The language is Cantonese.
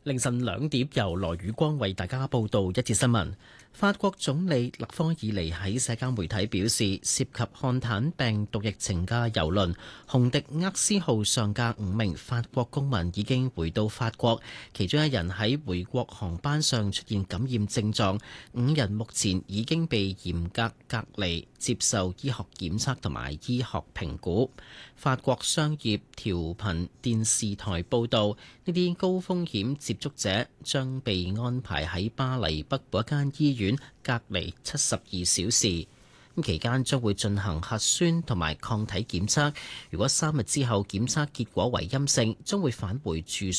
凌晨2點，由羅宇光為大家報道一節新聞。法國總理勒科爾尼喺社交媒體表示，涉及漢坦病毒疫情嘅郵輪紅迪厄斯號上嘅5名法國公民已經回到法國，其中1人喺回國航班上出現感染症狀，5人目前已經被嚴格隔離，接受醫學檢測同埋醫學評估。法國商業調頻電視台報道，呢啲高風險接觸者將被安排喺巴黎北部一間醫院隔離72小時。期間將會進行核酸同埋抗體檢測，如果3日之後檢測結果為陰性，將會返回住所。